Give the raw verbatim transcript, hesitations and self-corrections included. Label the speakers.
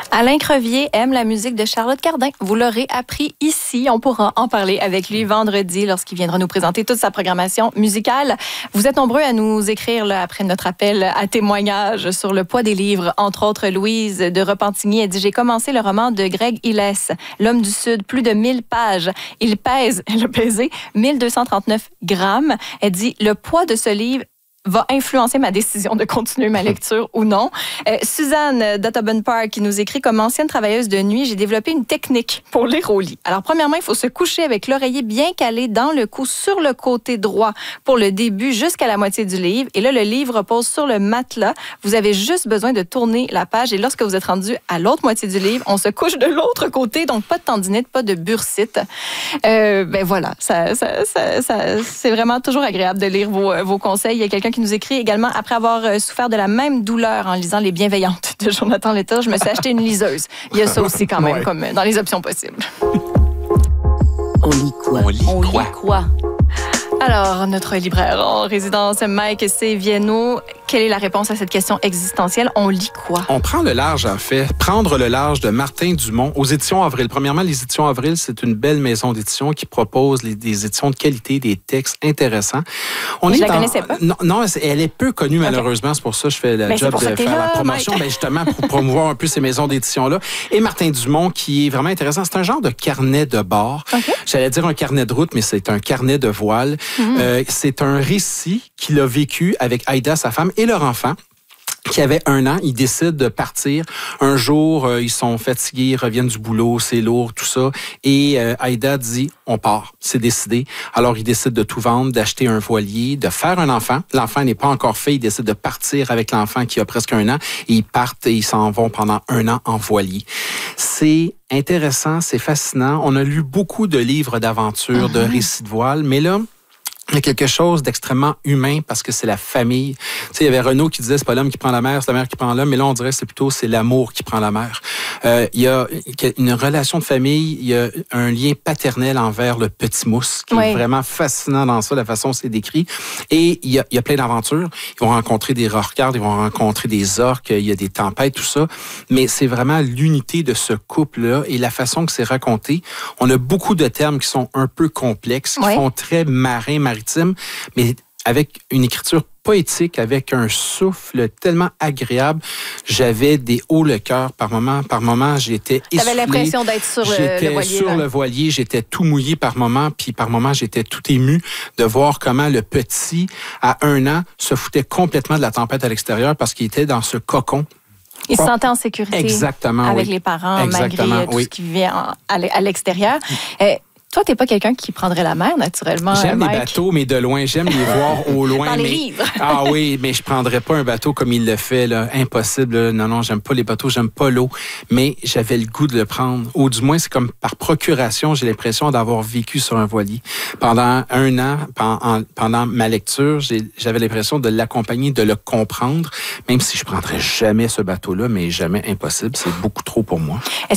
Speaker 1: Alain Crevier aime la musique de Charlotte Cardin. Vous l'aurez appris ici. On pourra en parler avec lui vendredi lorsqu'il viendra nous présenter toute sa programmation musicale. Vous êtes nombreux à nous écrire là, après notre appel à témoignage sur le poids des livres. Entre autres, Louise de Repentigny a dit « J'ai commencé le roman de Greg Illes, L'homme du Sud, plus de mille pages. Il pèse, elle a pesé, mille deux cent trente-neuf grammes. » Elle dit « Le poids de ce livre va influencer ma décision de continuer ma lecture ou non. Euh, Suzanne d'Audubon Park qui nous écrit « Comme ancienne travailleuse de nuit, j'ai développé une technique pour lire au lit. Alors, premièrement, il faut se coucher avec l'oreiller bien calé dans le cou sur le côté droit pour le début jusqu'à la moitié du livre. Et là, le livre repose sur le matelas. Vous avez juste besoin de tourner la page. Et lorsque vous êtes rendu à l'autre moitié du livre, on se couche de l'autre côté. Donc, pas de tendinite, pas de bursite. Euh, ben voilà, ça, ça, ça, ça, c'est vraiment toujours agréable de lire vos, vos conseils. Il y a quelqu'un qui nous écrit également, après avoir souffert de la même douleur en lisant Les Bienveillantes de Jonathan Letard, je me suis acheté une liseuse. Il y a ça aussi quand même, ouais, comme dans les options possibles.
Speaker 2: On lit quoi?
Speaker 3: On lit
Speaker 2: On
Speaker 3: quoi?
Speaker 2: lit quoi?
Speaker 1: Alors, notre libraire en résidence, Mike C. Vienno, quelle est la réponse à cette question existentielle? On lit quoi?
Speaker 3: On prend le large, en fait. Prendre le large de Martin Dumont aux éditions Avril. Premièrement, les éditions Avril, c'est une belle maison d'édition qui propose les, des éditions de qualité, des textes intéressants. On
Speaker 1: je
Speaker 3: est
Speaker 1: la
Speaker 3: dans...
Speaker 1: connaissais pas.
Speaker 3: Non, non, elle est peu connue, okay, malheureusement. C'est pour ça que je fais le
Speaker 1: ben,
Speaker 3: job de faire
Speaker 1: là,
Speaker 3: la promotion. Ben, justement, pour promouvoir un peu ces maisons d'édition-là. Et Martin Dumont, qui est vraiment intéressant. C'est un genre de carnet de bord. Okay. J'allais dire un carnet de route, mais c'est un carnet de voile. Mm-hmm. Euh, c'est un récit qu'il a vécu avec Aïda, sa femme, et leur enfant, qui avait un an. Ils décident de partir. Un jour, euh, ils sont fatigués, ils reviennent du boulot, c'est lourd, tout ça. Et euh, Aïda dit, on part, c'est décidé. Alors, ils décident de tout vendre, d'acheter un voilier, de faire un enfant. L'enfant n'est pas encore fait. Ils décident de partir avec l'enfant qui a presque un an. Et ils partent et ils s'en vont pendant un an en voilier. C'est intéressant, c'est fascinant. On a lu beaucoup de livres d'aventure, mm-hmm, de récits de voile, mais là, il y a quelque chose d'extrêmement humain parce que c'est la famille. Tu sais, il y avait Renaud qui disait c'est pas l'homme qui prend la mer, c'est la mer qui prend l'homme, mais là on dirait que c'est plutôt c'est l'amour qui prend la mer. Euh, il y a une relation de famille, il y a un lien paternel envers le petit mousse qui, oui, est vraiment fascinant dans ça, la façon dont c'est décrit. Et il y a, il y a plein d'aventures. Ils vont rencontrer des rocards, ils vont rencontrer des orques, il y a des tempêtes, tout ça. Mais c'est vraiment l'unité de ce couple-là et la façon que c'est raconté. On a beaucoup de termes qui sont un peu complexes, qui, oui, font très marin, maritime, mais avec une écriture poétique, avec un souffle tellement agréable. J'avais des hauts le cœur par moment. Par moment, j'étais essoufflé. T'avais l'impression d'être sur le,
Speaker 1: le voilier.
Speaker 3: J'étais sur
Speaker 1: là.
Speaker 3: le voilier, j'étais tout mouillé par moment, puis par moment, j'étais tout ému de voir comment le petit, à un an, se foutait complètement de la tempête à l'extérieur parce qu'il était dans ce cocon.
Speaker 1: Il se sentait en sécurité.
Speaker 3: Exactement,
Speaker 1: avec
Speaker 3: oui.
Speaker 1: les parents,
Speaker 3: Exactement,
Speaker 1: malgré tout, oui, ce qui vivait en, à l'extérieur. Euh, Toi, t'es pas quelqu'un qui prendrait la mer, naturellement.
Speaker 3: J'aime
Speaker 1: Mike.
Speaker 3: les bateaux, mais de loin. J'aime les voir au loin.
Speaker 1: Dans
Speaker 3: mais...
Speaker 1: les livres.
Speaker 3: Ah oui, mais je prendrais pas un bateau comme il le fait, là. Impossible. Là. Non, non, j'aime pas les bateaux, j'aime pas l'eau. Mais j'avais le goût de le prendre. Ou du moins, c'est comme par procuration, j'ai l'impression d'avoir vécu sur un voilier. Pendant un an, pendant, pendant ma lecture, j'ai, j'avais l'impression de l'accompagner, de le comprendre, même si je prendrais jamais ce bateau-là, mais jamais impossible. C'est beaucoup trop pour moi.